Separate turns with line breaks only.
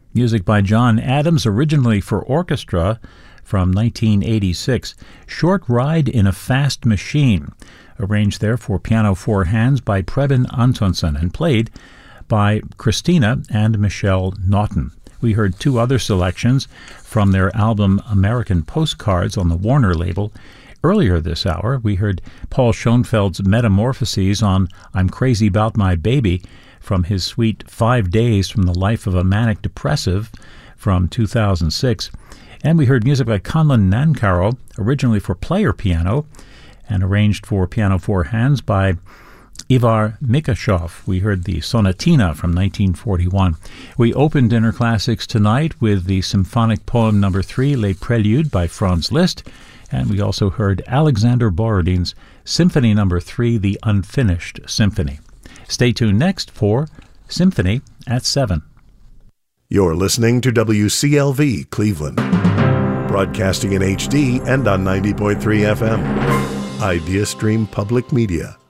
Music by John Adams, originally for orchestra, from 1986. Short Ride in a Fast Machine, arranged there for piano four hands by Preben Antonsen and played by Christina and Michelle Naughton. We heard two other selections from their album American Postcards on the Warner label. Earlier this hour, we heard Paul Schoenfeld's Metamorphoses on I'm Crazy About My Baby from his suite 5 Days from the Life of a Manic Depressive from 2006. And we heard music by Conlon Nancarrow, originally for player piano and arranged for piano four hands by Ivar Mikashov. We heard the Sonatina from 1941. We opened Dinner Classics tonight with the symphonic poem number 3, Les Préludes by Franz Liszt, and we also heard Alexander Borodin's Symphony number 3, The Unfinished Symphony. Stay tuned next for Symphony at 7.
You're listening to WCLV Cleveland, broadcasting in HD and on 90.3 FM. IdeaStream Public Media.